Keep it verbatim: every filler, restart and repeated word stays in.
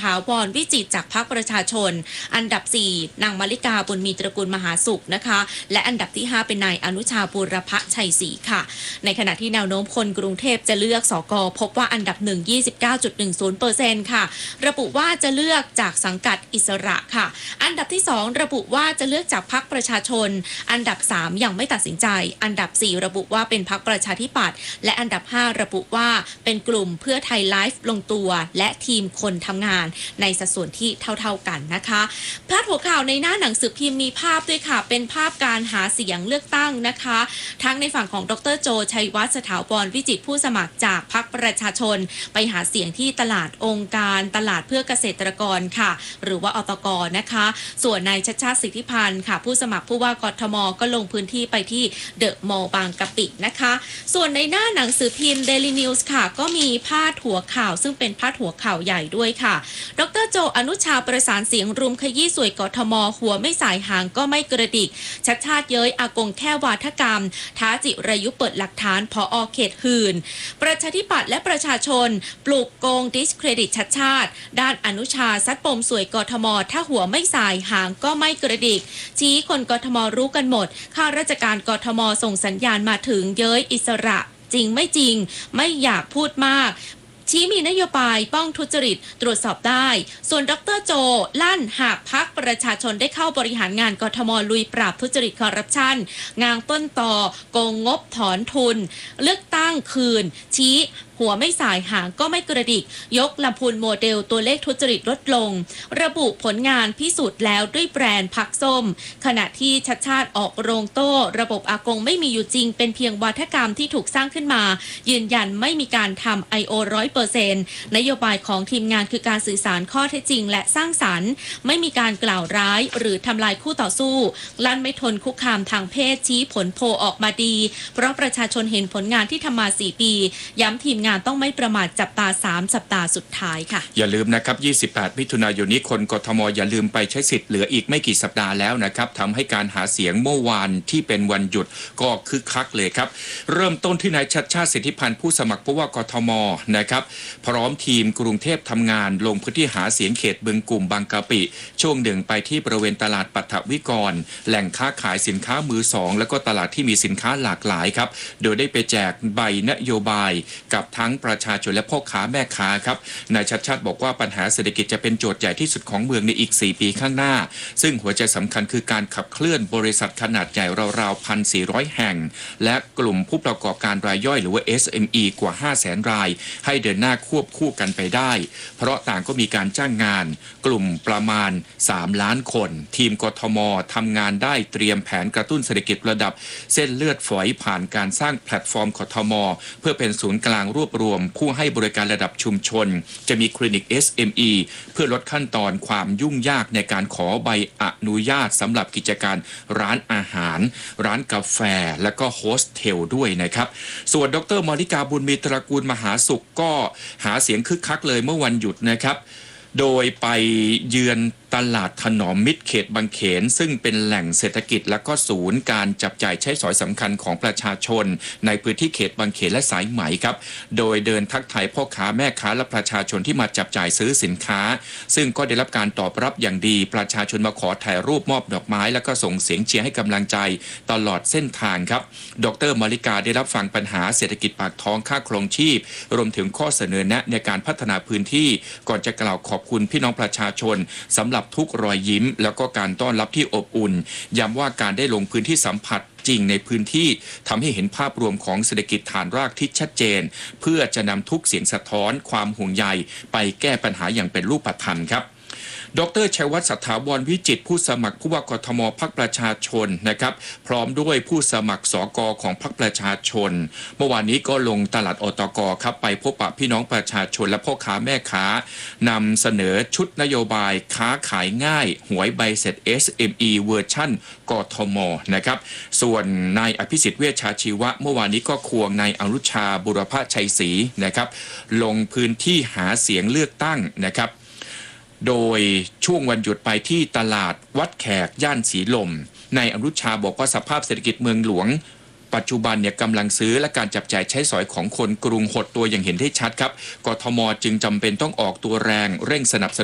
าวรวิจิตรจากพรรคประชาชนอันดับสี่นางมาริกาบุญมีตระกูลมหาสุขนะคะและอันดับที่ห้าเป็นนายอนุชาบูรพชัยศรีค่ะในขณะที่แนวโน้มคนกรุงเทพจะเลือกสกพบว่าอันดับหนึ่ง ยี่สิบเก้าจุดหนึ่งศูนย์เปอร์เซ็นต์ ค่ะระบุว่าจะเลือกจากสังกัดอิสระค่ะอันดับที่สองระบุว่าจะเลือกจากพรรคประชาชนอันดับสามยังไม่ตัดสินใจอันดับสี่ระบุว่าเป็นพรรคประชาธิปัตย์และอันดับห้าระบุว่าเป็นกลุ่มเพื่อไทยไลฟ์ลงตัวและทีมคนทำงานในสัดส่วนที่เท่าๆกันนะคะพาดหัวข่าวในหน้าหนังสือพิมพ์มีภาพด้วยค่ะเป็นภาพการหาเสียงเลือกตั้งนะคะทั้งในฝั่งของดรโจชัยวัฒน์สถาวรวิจิตรผู้สมัครจากพรรคประชาชนไปหาเสียงที่ตลาดองค์การตลาดเพื่อเกษตรกรค่ะหรือว่าอตกนะคะส่วนนายชัชชาติสิทธิพันธ์ค่ะผู้สมัครผู้ว่ากทมก็ลงพื้นที่ไปที่เดอะมอลล์บางกะปินะคะส่วนในหน้าหนังสือพิมพ์ Daily News ค่ะก็มีพาดหัวข่าวซึ่งเป็นพาดหัวข่าวใหญ่ด้วยค่ะดรโจอนุชาประสานเสียงรุมขยี้สวยกทมหัวไม่สายหางก็ไม่กระดิกชัดชาติเย้ยอากงแค่วาทกรรมท้าจิรายุเปิดหลักฐานผอ.เขตหื่นประชาธิปัตย์และประชาชนปลุกโกงดิสเครดิตชัดชาติด้านอนุชาซัดปมสวยกทมถ้าหัวไม่สายหางก็ไม่กระดิกชี้คนกทมรู้กันหมดข้าราชการกทมส่งสัญญาณมาถึงเย้ยอิสระจริงไม่จริงไม่อยากพูดมากชี้มีนโยบายป้องทุจริตตรวจสอบได้ส่วนดรโจลั่นหากพรรคประชาชนได้เข้าบริหารงานกทมลุยปราบทุจริตคอร์รัปชันงางต้นต่อโกงงบถอนทุนเลือกตั้งคืนชี้หัวไม่สายหางก็ไม่กระดิกยกลำพูนโมเดลตัวเลขทุจริตลดลงระบุผลงานพิสูจน์แล้วด้วยแบรนด์พักส้มขณะที่ชัดชาติออกโรงโต้ระบบอากงไม่มีอยู่จริงเป็นเพียงวาทกรรมที่ถูกสร้างขึ้นมายืนยันไม่มีการทำ ไอ โอ ร้อยเปอร์เซ็นต์ นโยบายของทีมงานคือการสื่อสารข้อเท็จจริงและสร้างสรรค์ไม่มีการกล่าวร้ายหรือทำลายคู่ต่อสู้ลั่นไม่ทนคุกคามทางเพศชี้ผลโพลออกมาดีเพราะประชาชนเห็นผลงานที่ทำมาสี่ปีย้ำทีมงานต้องไม่ประมาทจับตาสามสัปดาห์สุดท้ายค่ะอย่าลืมนะครับยี่สิบแปดมิถุนายนนี้คนกทมอย่าลืมไปใช้สิทธิ์เหลืออีกไม่กี่สัปดาห์แล้วนะครับทำให้การหาเสียงเมื่อวานที่เป็นวันหยุดก็คึกคักเลยครับเริ่มต้นที่นายชัชชาติสิทธิพันธ์ผู้สมัครผู้ว่ากทมนะครับพร้อมทีมกรุงเทพทำงานลงพื้นที่หาเสียงเขตบึงกลุ่มบางกะปิช่วงหนึ่งไปที่บริเวณตลาดปัทวิกรแหล่งค้าขายสินค้ามือสองแล้วก็ตลาดที่มีสินค้าหลากหลายครับโดยได้ไปแจกใบนโยบายกับทั้งประชาชนและพ่อค้าแม่ค้าครับนายชัชชาติบอกว่าปัญหาเศรษฐกิจจะเป็นโจทย์ใหญ่ที่สุดของเมืองในอีกสี่ปีข้างหน้าซึ่งหัวใจสำคัญคือการขับเคลื่อนบริษัทขนาดใหญ่ราวๆ หนึ่งพันสี่ร้อย แห่งและกลุ่มผู้ประกอบการรายย่อยหรือว่า เอส เอ็ม อี กว่า ห้าแสน รายให้เดินหน้าควบคู่กันไปได้เพราะต่างก็มีการจ้างงานกลุ่มประมาณสามล้านคนทีมกทมทำงานได้เตรียมแผนกระตุ้นเศรษฐกิจระดับเส้นเลือดฝอยผ่านการสร้างแพลตฟอร์มกทมเพื่อเป็นศูนย์กลางรวบรวมผู้ให้บริการระดับชุมชนจะมีคลินิก เอส เอ็ม อี เพื่อลดขั้นตอนความยุ่งยากในการขอใบอนุญาตสำหรับกิจการร้านอาหารร้านกาแฟและก็โฮสเทลด้วยนะครับส่วนดรมาริกาบุญมีตระกูลมหาสุขก็หาเสียงคึกคักเลยเมื่อวันหยุดนะครับโดยไปเยือนตลาดถนอมมิตรเขตบางเขนซึ่งเป็นแหล่งเศรษฐกิจและก็ศูนย์การจับจ่ายใช้สอยสำคัญของประชาชนในพื้นที่เขตบางเขนและสายไหมครับโดยเดินทักทายพ่อค้าแม่ค้าและประชาชนที่มาจับจ่ายซื้อสินค้าซึ่งก็ได้รับการตอบรับอย่างดีประชาชนมาขอถ่ายรูปมอบดอกไม้แล้วก็ส่งเสียงเชียร์ให้กำลังใจตลอดเส้นทางครับดรมาริกาได้รับฟังปัญหาเศรษฐกิจปากท้องค่าครองชีพรวมถึงข้อเสนอแนะในการพัฒนาพื้นที่ก่อนจะกล่าวขอบคุณพี่น้องประชาชนสำหรับทุกรอยยิ้มแล้วก็การต้อนรับที่อบอุ่นย้ำว่าการได้ลงพื้นที่สัมผัสจริงในพื้นที่ทำให้เห็นภาพรวมของเศรษฐกิจฐานรากที่ชัดเจนเพื่อจะนำทุกเสียงสะท้อนความห่วงใยไปแก้ปัญหาอย่างเป็นรูปธรรมครับดรชัยวัฒน์สถาวรวิจิตรผู้สมัครผู้ว่ากทมพรรคประชาชนนะครับพร้อมด้วยผู้สมัครสกของพรรคประชาชนเมื่อวานนี้ก็ลงตลาดอตกครับไปพบปะพี่น้องประชาชนและพ่อค้าแม่ค้านำเสนอชุดนโยบายค้าขายง่ายหวยใบเสร็จ เอส เอ็ม อี เวอร์ชั่นกทมนะครับส่วนนายอภิสิทธิ์เวชชาชีวะเมื่อวานนี้ก็ควงนายอนุชาบุรพชัยศรีนะครับลงพื้นที่หาเสียงเลือกตั้งนะครับโดยช่วงวันหยุดไปที่ตลาดวัดแขกย่านสีลมนายอนุชาบอกว่าสภาพเศรษฐกิจเมืองหลวงปัจจุบันเนี่ยกำลังซื้อและการจับจ่ายใช้สอยของคนกรุงหดตัวอย่างเห็นได้ชัดครับกทมจึงจำเป็นต้องออกตัวแรงเร่งสนับส